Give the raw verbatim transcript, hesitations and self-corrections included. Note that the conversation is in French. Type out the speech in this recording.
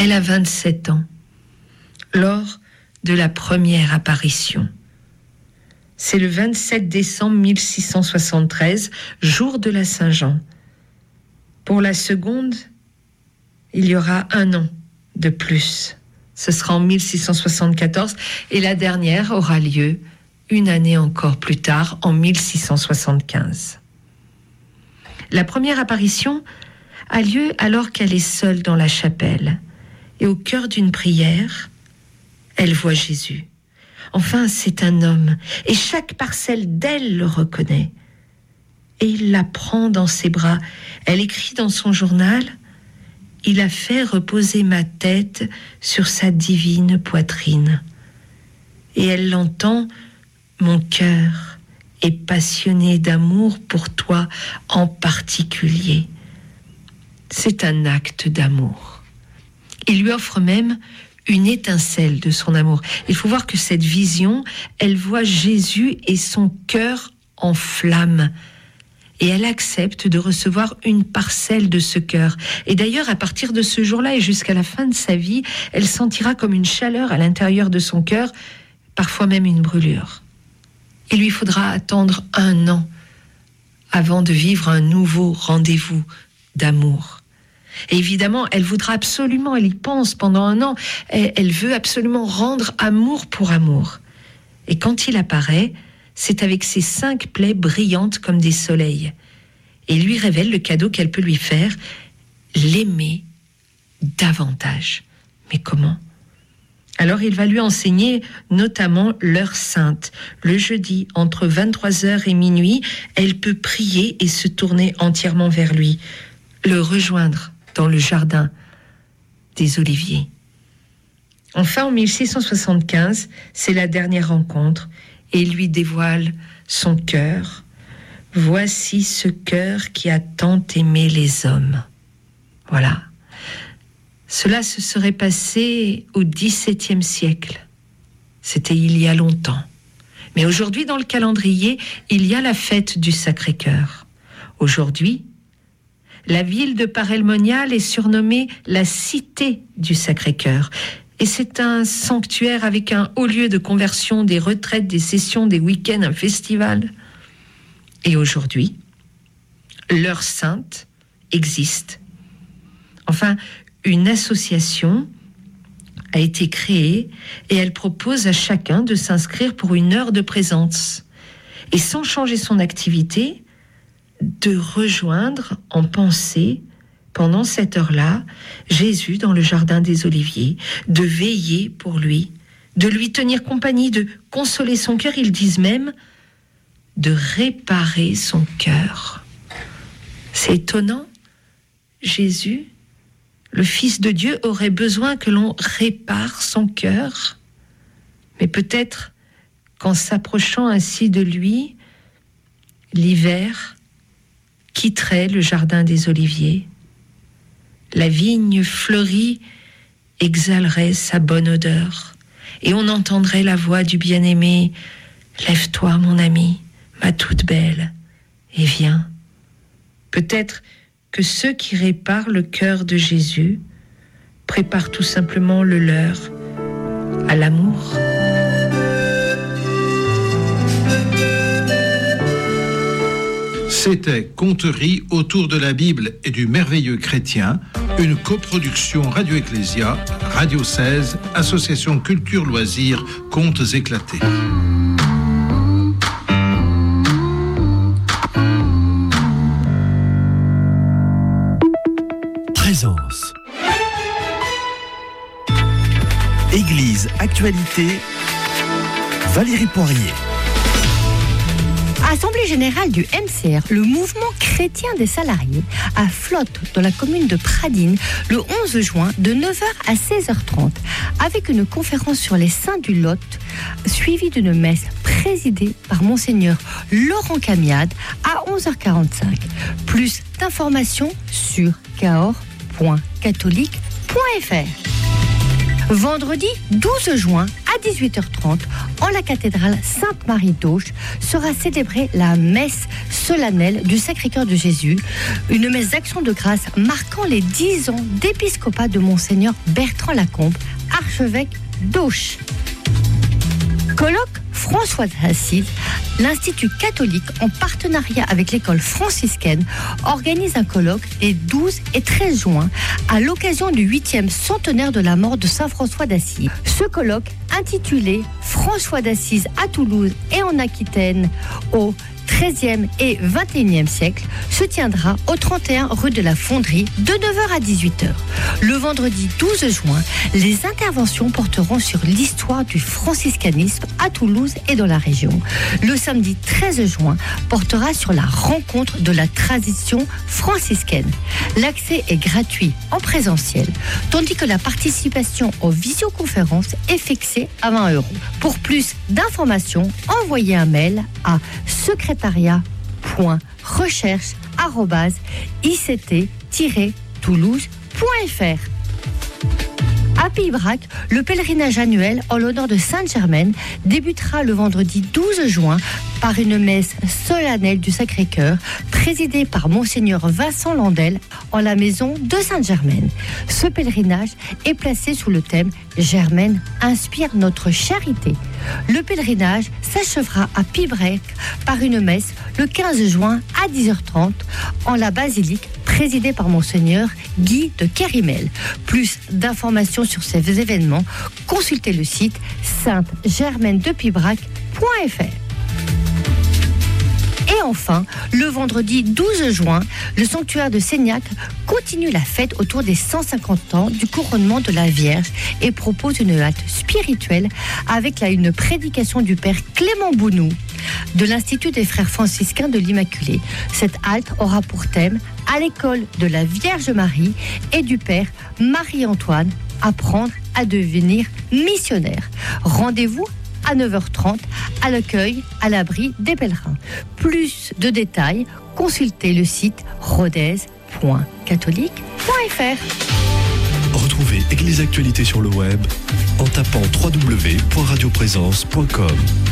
Elle a vingt-sept ans, lors de la première apparition. C'est le vingt-sept décembre mille six cent soixante-treize, jour de la Saint-Jean. Pour la seconde, il y aura un an de plus. Ce sera en mille six cent soixante-quatorze et la dernière aura lieu une année encore plus tard, en mille six cent soixante-quinze. La première apparition a lieu alors qu'elle est seule dans la chapelle et au cœur d'une prière, elle voit Jésus. Enfin, c'est un homme et chaque parcelle d'elle le reconnaît. Et il la prend dans ses bras. Elle écrit dans son journal « Il a fait reposer ma tête sur sa divine poitrine. » Et elle l'entend « Mon cœur est passionné d'amour pour toi en particulier. » C'est un acte d'amour. Il lui offre même une étincelle de son amour. Il faut voir que cette vision, elle voit Jésus et son cœur en flammes. Et elle accepte de recevoir une parcelle de ce cœur. Et d'ailleurs, à partir de ce jour-là et jusqu'à la fin de sa vie, elle sentira comme une chaleur à l'intérieur de son cœur, parfois même une brûlure. Il lui faudra attendre un an avant de vivre un nouveau rendez-vous d'amour. Et évidemment, elle voudra absolument, elle y pense pendant un an, elle, elle veut absolument rendre amour pour amour. Et quand il apparaît, c'est avec ses cinq plaies brillantes comme des soleils. Et il lui révèle le cadeau qu'elle peut lui faire, l'aimer davantage. Mais comment ? Alors il va lui enseigner notamment l'heure sainte. Le jeudi, entre vingt-trois heures et minuit, elle peut prier et se tourner entièrement vers lui, le rejoindre dans le jardin des Oliviers. Enfin, en mille six cent soixante-quinze, c'est la dernière rencontre et il lui dévoile son cœur. « Voici ce cœur qui a tant aimé les hommes. » Voilà. Cela se serait passé au dix-septième siècle. C'était il y a longtemps. Mais aujourd'hui, dans le calendrier, il y a la fête du Sacré-Cœur. Aujourd'hui, la ville de Paray-le-Monial est surnommée la Cité du Sacré-Cœur. Et c'est un sanctuaire avec un haut lieu de conversion, des retraites, des sessions, des week-ends, un festival. Et aujourd'hui, l'heure sainte existe. Enfin, une association a été créée et elle propose à chacun de s'inscrire pour une heure de présence. Et sans changer son activité, de rejoindre en pensée, pendant cette heure-là, Jésus dans le jardin des Oliviers, de veiller pour lui, de lui tenir compagnie, de consoler son cœur, ils disent même de réparer son cœur. C'est étonnant, Jésus, le Fils de Dieu, aurait besoin que l'on répare son cœur, mais peut-être qu'en s'approchant ainsi de lui, l'hiver quitterait le jardin des Oliviers. La vigne fleurie exhalerait sa bonne odeur et on entendrait la voix du bien-aimé « Lève-toi, mon ami, ma toute belle, et viens ». Peut-être que ceux qui réparent le cœur de Jésus préparent tout simplement le leur à l'amour. C'était Conteries autour de la Bible et du merveilleux chrétien, une coproduction Radio Ecclésia, Radio seize, Association Culture Loisirs, Contes éclatés. Présence. Église, actualité, Valérie Poirier. Assemblée générale du M C R, le mouvement chrétien des salariés, à Flotte, dans la commune de Pradines, le onze juin, de neuf heures à seize heures trente, avec une conférence sur les saints du Lot, suivie d'une messe présidée par Monseigneur Laurent Camiade à onze heures quarante-cinq. Plus d'informations sur cahors point catholique point f r. Vendredi douze juin à dix-huit heures trente, en la cathédrale Sainte-Marie d'Auch, sera célébrée la messe solennelle du Sacré-Cœur de Jésus, une messe d'action de grâce marquant les dix ans d'épiscopat de Monseigneur Bertrand Lacombe, archevêque d'Auch. Colloque François d'Assise, l'Institut catholique, en partenariat avec l'école franciscaine, organise un colloque les douze et treize juin à l'occasion du huitième centenaire de la mort de Saint François d'Assise. Ce colloque, intitulé François d'Assise à Toulouse et en Aquitaine au treizième et vingt et unième siècle, se tiendra au trente et un rue de la Fonderie de neuf heures à dix-huit heures. Le vendredi douze juin, les interventions porteront sur l'histoire du franciscanisme à Toulouse et dans la région. Le samedi treize juin portera sur la rencontre de la tradition franciscaine. L'accès est gratuit en présentiel, tandis que la participation aux visioconférences est fixée à vingt euros. Pour plus d'informations, envoyez un mail à secrétariat point recherche arobase i c t tiret toulouse point f r. À Pibrac, le pèlerinage annuel en l'honneur de Sainte-Germaine débutera le vendredi douze juin par une messe solennelle du Sacré-Cœur, présidée par Monseigneur Vincent Landel en la maison de Sainte-Germaine. Ce pèlerinage est placé sous le thème « Germaine inspire notre charité ». Le pèlerinage s'achèvera à Pibrac par une messe le quinze juin à dix heures trente en la basilique présidée par Monseigneur Guy de Kérimel. Plus d'informations sur ces événements, consultez le site sainte germaine de pibrac point f r. Et enfin, le vendredi douze juin, le sanctuaire de Seignac continue la fête autour des cent cinquante ans du couronnement de la Vierge et propose une halte spirituelle avec là une prédication du père Clément Bounou de l'Institut des Frères franciscains de l'Immaculée. Cette halte aura pour thème « À l'école de la Vierge Marie et du père Marie-Antoine, apprendre à devenir missionnaire ». Rendez-vous à neuf heures trente à l'accueil à l'abri des pèlerins. Plus de détails, consultez le site rodez point catholique point f r. Retrouvez Église Actualité sur le web en tapant w w w point radio présence point com.